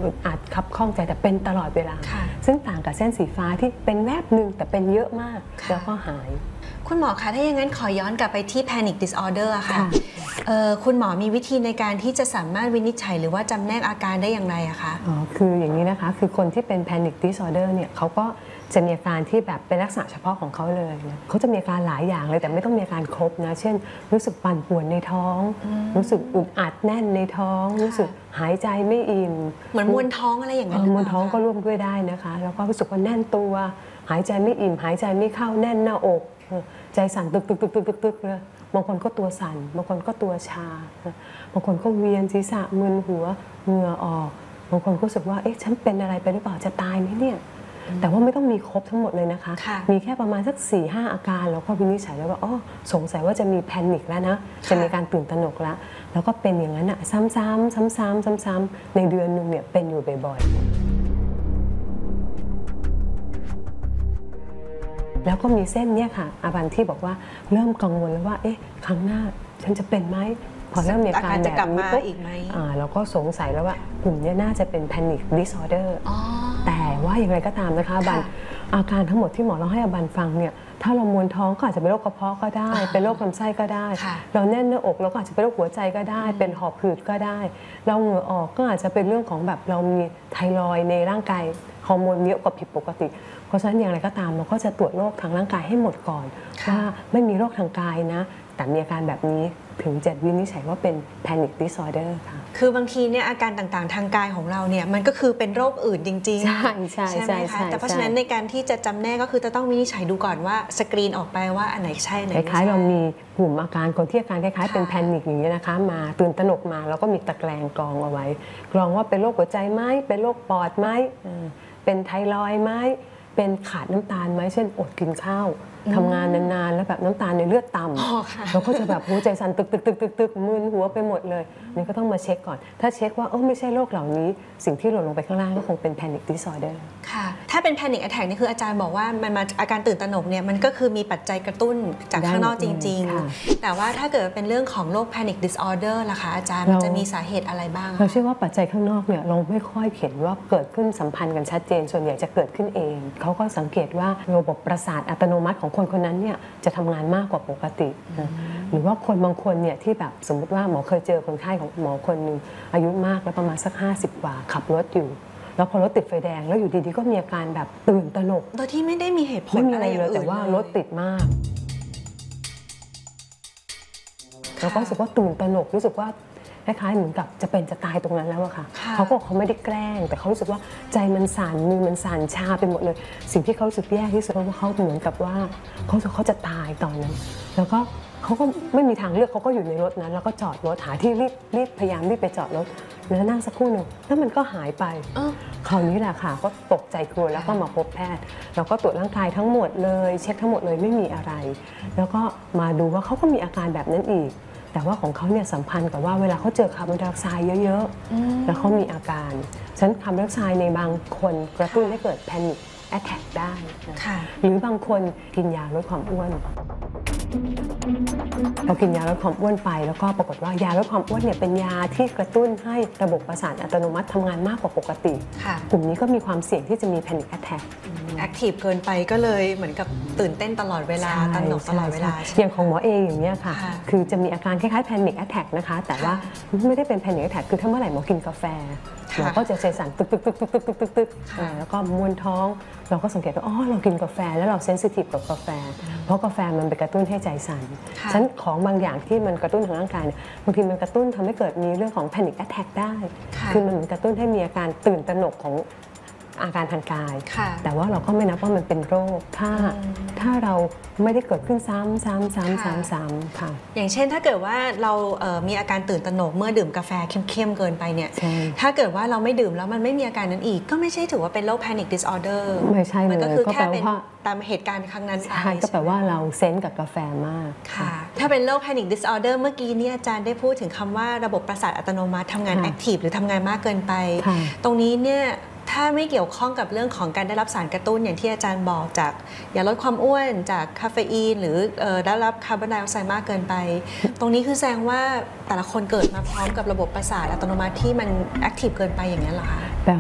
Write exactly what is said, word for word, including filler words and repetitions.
อึดอัดคับข้องใจแต่เป็นตลอดเวลาซึ่งต่างกับเส้นสีฟ้าที่เป็นแวบหนึ่งแต่เป็นเยอะมากแล้วก็หายคุณหมอคะถ้าอย่างนั้นขอย้อนกลับไปที่ Panic Disorder อะค่ะคุณหมอมีวิธีในการที่จะสามารถวินิจฉัยหรือว่าจำแนกอาการได้อย่างไรอะคะอ๋อคืออย่างนี้นะคะคือคนที่เป็น Panic Disorder เนี่ยเขาก็จะมีอาการที่แบบเป็นลักษณะเฉพาะของเขาเลยนะเขาจะมีอาการหลายอย่างเลยแต่ไม่ต้องมีอาการครบนะเช่นรู้สึกปั่นป่วนในท้องรู้สึกอึดอัดแน่นในท้องรู้สึกหายใจไม่อิ่มเหมือนมวนท้องอะไรอย่างนั้นมวนท้องก็ร่วมด้วยได้นะคะแล้วก็รู้สึกว่าแน่นตัวหายใจไม่อิ่มหายใจไม่เข้าแน่นหน้าอกใจสั่นตึกตึกตึกตึกตึกตึกเลยบางคนก็ตัวสั่นบางคนก็ตัวชาบางคนก็เวียนศีรษะมึนหัวเหงื่อออกบางคนก็รู้สึกว่าเอ๊ะฉันเป็นอะไรไปหรือเปล่าจะตายไหมเนี่ยแต่ว่าไม่ต้องมีครบทั้งหมดเลยนะคะมีแค่ประมาณสัก สี่ห้า อาการแล้วก็วินิจฉัยแล้วว่าอ๋อสงสัยว่าจะมีแพนิคแล้วนะจะมีการตื่นตระหนกแล้วแล้วก็เป็นอย่างนั้นอะซ้ำๆซ้ำๆซ้ำๆในเดือนนึงเนี่ยเป็นอยู่บ่อยๆแล้วก็มีเส้นเนี่ยค่ะอาบันที่บอกว่าเริ่มกังวลแล้วว่าเอ๊ะครั้งหน้าฉันจะเป็นไหมพอเริ่มมีอาการแบบนี้ปุ๊บเราก็สงสัยแล้วว่ากลุ่มนี้น่าจะเป็น Panic Disorder แต่ว่าอย่างไรก็ตามนะคะอาบันอาการทั้งหมดที่หมอเราให้อาบันฟังเนี่ยถ้าเรามวนท้องก็อาจจะเป็นโรคกระเพาะก็ได้เป็นโรคลำไส้ก็ได้เราแน่นหน้าอกเราก็อาจจะเป็นโรคหัวใจก็ได้เป็นหอบหืดก็ได้เราเหงื่อออกก็อาจจะเป็นเรื่องของแบบเรามีไทรอยด์ในร่างกายฮอร์โมนเยอะกว่าผิดปกติเพราะฉะนั้นอย่างไรก็ตามเราก็จะตรวจโรคทางร่างกายให้หมดก่อนว่าไม่มีโรคทางกายนะแต่มีอาการแบบนี้ถึงจะวินิจฉัยว่าเป็น Panic Disorder ค่ะคือบางทีเนี่ยอาการต่างๆทางกายของเราเนี่ยมันก็คือเป็นโรคอื่นจริงๆใช่ใช่ใช่ไหมคะแต่เพราะฉะนั้นในการที่จะจำแนกก็คือจะต้องวินิจฉัยดูก่อนว่าสกรีนออกไปว่าอันไหนใช่อันไหนไม่ใช่คล้ายๆเรามีกลุ่มอาการคนที่อาการคล้ายๆเป็นแพนิคอย่างนี้นะคะมาตื่นตระหนกมาแล้วก็มีตะแกรงกรองเอาไว้กรองว่าเป็นโรคหัวใจไหมเป็นโรคปอดไหมเป็นไทรอยด์ไหมเป็นขาดน้ำตาลไหมเช่นอดกินข้าวทำงานนานๆแล้วแบบน้ำตาลในเลือดต่ำเราก็จะแบบหัวใจสั่นตึกตึกตึกตึกตึกมึนหัวไปหมดเลยนี่ก็ต้องมาเช็คก่อนถ้าเช็คว่าเออไม่ใช่โรคเหล่านี้สิ่งที่หล่นลงไปข้างล่างก็คงเป็น Panic Disorder ค่ะถ้าเป็น Panic Attack นี่คืออาจารย์บอกว่ามันมาอาการตื่นตระหนกเนี่ยมันก็คือมีปัจจัยกระตุ้นจากข้างนอกจริงๆแต่ว่าถ้าเกิดเป็นเรื่องของโรค Panic Disorder ล่ะคะอาจารย์มันจะมีสาเหตุอะไรบ้างเราเชื่อว่าปัจจัยข้างนอกเนี่ยเราไม่ค่อยเห็นว่าเกิดขึ้นสัมพันธ์กันชัดเจนส่วนใหญ่จะเกิดขึ้นเองเขาก็สังเกตว่าระบบประสาทอัตโนมัติของคนคนนั้นเนี่ยจะทำงานมากกว่าปกติหรือว่าคนบางคนเนี่ยที่แบบสมมติว่าหมอเคยเจอคนไข้ของหมอคนหนึ่งอายุมากแล้วประมาณสักห้าสิบกว่าขับรถอยู่แล้วพอรถติดไฟแดงแล้วอยู่ดีๆก็มีอาการแบบตื่นตระหนกโดยที่ไม่ได้มีเหตุผลอะไรเลยแต่ว่ารถติดมากแล้วก็รู้สึกว่าตื่นตระหนกรู้สึกว่าคล้ายๆเหมือนกับจะเป็นจะตายตรงนั้นแล้วอะค่ะเขาก็เขาไม่ได้แกล้งแต่เขารู้สึกว่าใจมันสั่นมือมันสั่นชาไปหมดเลยสิ่งที่เขารู้สึกแย่ที่สุดเพราะว่าเขาเหมือนกับว่าเขาเขาจะตายตอนนั้นแล้วก็เขาก็ไม่มีทางเลือกเขาก็อยู่ในรถนั้นแล้วก็จอดรถหาที่รีบรีบพยายามรีบไปจอดรถแล้วนั่งสักครู่หนึ่งแล้วมันก็หายไปคราวนี้แหละค่ะก็ตกใจกลัวแล้วก็มาพบแพทย์เราก็ตรวจร่างกายทั้งหมดเลยเช็คทั้งหมดเลยไม่มีอะไรแล้วก็มาดูว่าเขาก็มีอาการแบบนั้นอีกแต่ว่าของเขาเนี่ยสัมพันธ์กับว่าเวลาเขาเจอคาร์บอนไดออกไซด์เยอะๆแล้วเขามีอาการฉะนั้นคาร์บอนไดออกไซด์ในบางคนกระตุ้นให้เกิดแพนิคแอทแทคได้หรือบางคนกินยาลดความอ้วนเรากินยาลดความอ้วนไปแล้วก็ปรากฏว่ายาลดความอ้วนเนี่ยเป็นยาที่กระตุ้นให้ระบบประสาทอัตโนมัติทำงานมากกว่าปกติกลุ่มนี้ก็มีความเสี่ยงที่จะมีแพนิคแอทแทคแอคทีฟเกินไปก็เลยเหมือนกับตื่นเต้นตลอดเวลาตระหนกตลอดเวลาอย่างของหมอเองอย่างนี้ค่ะคือจะมีอาการคล้ายๆแพนิคแอทแทคนะคะแต่ว่าไม่ได้เป็นแพนิคแอทแทคคือถ้าเมื่อไหร่หมอกินกาแฟหมอก็จะใจสั่นตึกตึกตึกตึกตึกตึกตึกตึกแล้วก็มวนท้องเราก็สังเกตว่าอ๋อเรากินกาแฟแล้วเราเซนซิทีฟกับกาแฟเพราะกาแฟมันไปกระตุ้นให้ใจสั่นฉะนั้นของบางอย่างที่มันกระตุ้นทางร่างกายเนี่ยบางทีมันกระตุ้นทำให้เกิดมีเรื่องของแพนิคแอทแทคได้คือมันกระตุ้นให้มีอาการตื่นตระหนกของอาการทางกายแต่ว่าเราก็ไม่นับว่ามันเป็นโรคถ้าถ้าเราไม่ได้เกิดขึ้นซ้ำซ้ำซ้ำซ้ำซ้ำค่ะอย่างเช่นถ้าเกิดว่าเรามีอาการตื่นตระหนกเมื่อดื่มกาแฟเข้มๆเกินไปเนี่ยถ้าเกิดว่าเราไม่ดื่มแล้วมันไม่มีอาการนั้นอีกก็ไม่ใช่ถือว่าเป็นโรค Panic Disorder ไม่ใช่เลยก็คือแค่เป็นตามเหตุการณ์ครั้งนั้นใช่ก็แปลว่าเราเซนส์กับกาแฟมากค่ะถ้าเป็นโรค Panic Disorder เมื่อกี้นี้อาจารย์ได้พูดถึงคำว่าระบบประสาทอัตโนมัติทำงานแอคทีฟหรือทำงานมากเกินไปตรงนี้เนี่ยถ้าไม่เกี่ยวข้องกับเรื่องของการได้รับสารกระตุ้นอย่างที่อาจารย์บอกจากยาลดความอ้วนจากคาเฟอีนหรือได้รับคาร์บอนไดออกไซด์มากเกินไปตรงนี้คือแสดงว่าแต่ละคนเกิดมาพร้อมกับระบบประสาทอัตโนมัติที่มันแอคทีฟเกินไปอย่างนี้เหรอคะ